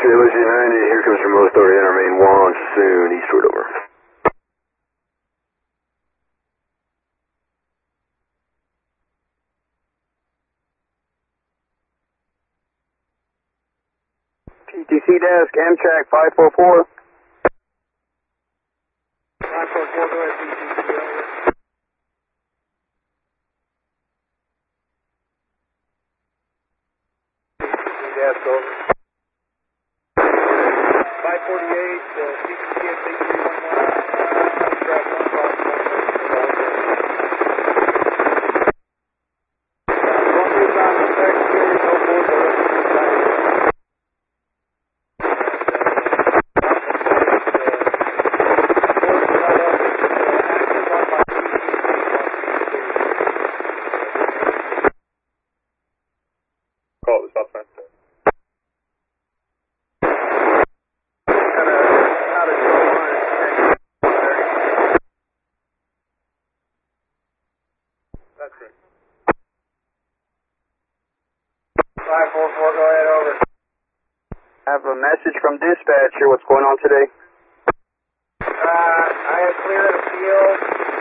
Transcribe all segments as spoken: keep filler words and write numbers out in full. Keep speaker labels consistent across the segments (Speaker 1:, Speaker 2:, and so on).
Speaker 1: L G ninety, here comes from Most Authority, enter main one, soon, eastward, over.
Speaker 2: P T C desk, Amtrak five four four. five four four, go ahead, P T C, over. P T C desk, over. five forty-eight, uh, P T C X eight three one one, Amtrak one five four four. One move on the text here, no more direct. Call the stop sign. That's right. five four four, go ahead, over. I have a message from dispatch here. What's going on today? Uh, I have cleared a field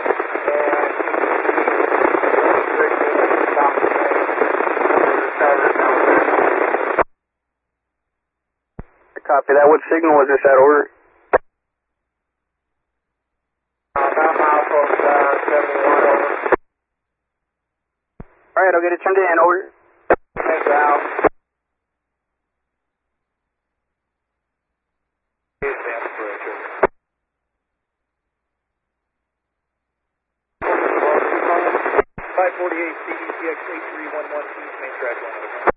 Speaker 2: and copy that. What signal was this at, over? About mile from uh, seventy-one, over. Alright, I'll get it turned in, over. Thanks, Al. five forty-eight, C D C X eight three one one, East Main Track one.